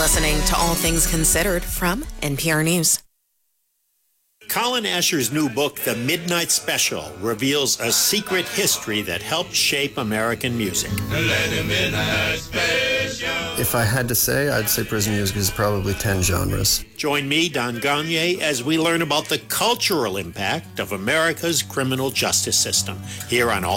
Listening to All Things Considered from NPR News. Colin Asher's new book, The Midnight Special, reveals a secret history that helped shape American music. If I had to say, I'd say prison music is probably 10 genres. Join me, Don Gagne, as we learn about the cultural impact of America's criminal justice system here on All